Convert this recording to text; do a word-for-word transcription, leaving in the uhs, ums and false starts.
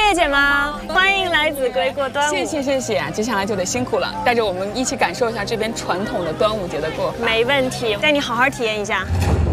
谢姐妈，欢迎来秭归过端午。 谢谢谢谢，接下来就得辛苦了，带着我们一起感受一下这边传统的端午节的过法。 没问题，带你好好体验一下。